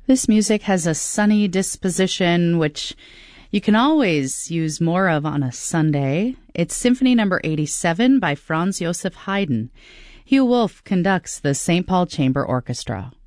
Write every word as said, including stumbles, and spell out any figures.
This music has a sunny disposition, which you can always use more of on a Sunday. It's Symphony Number eighty-seven by Franz Joseph Haydn. Hugh Wolf conducts the Saint Paul Chamber Orchestra.